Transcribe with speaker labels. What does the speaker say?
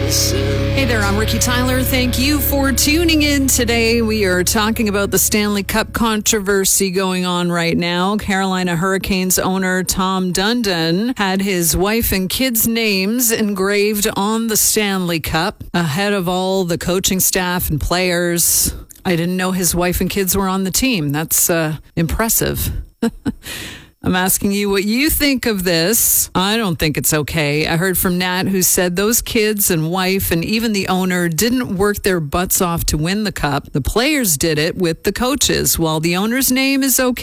Speaker 1: Hey there, I'm Ricky Tyler. Thank you for tuning in today. We are talking about the Stanley Cup controversy going on right now. Carolina Hurricanes owner Tom Dundon had his wife and kids' names engraved on the Stanley Cup ahead of all the coaching staff and players. I didn't know his wife and kids were on the team. That's impressive. I'm asking you what you think of this. I don't think it's okay. I heard from Nat, who said those kids and wife and even the owner didn't work their butts off to win the cup. The players did it with the coaches. While the owner's name is okay,